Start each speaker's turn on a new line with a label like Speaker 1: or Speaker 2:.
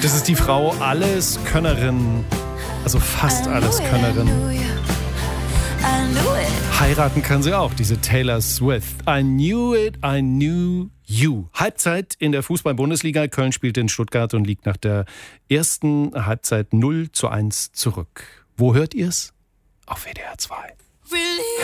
Speaker 1: Das ist die Frau Alleskönnerin, also fast Alleskönnerin. Heiraten kann sie auch, diese Taylor Swift. I knew it, I knew you. Halbzeit in der Fußball-Bundesliga. Köln spielt in Stuttgart und liegt nach der ersten Halbzeit 0:1 zurück. Wo hört ihr's? Auf WDR 2.